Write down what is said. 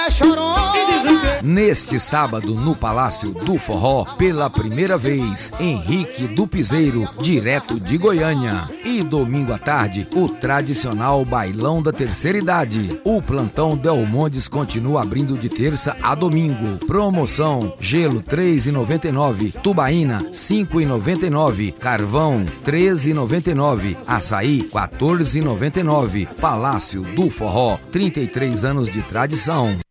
Neste sábado, no Palácio do Forró, pela primeira vez, Henrique do Piseiro, direto de Goiânia. E domingo à tarde, o tradicional Bailão da Terceira Idade. O plantão Delmondes continua abrindo de terça a domingo. Promoção: gelo R$ 3,99, tubaína R$ 5,99, carvão R$ 13,99, açaí R$ 14,99. Palácio do Forró, 33 anos de tradição.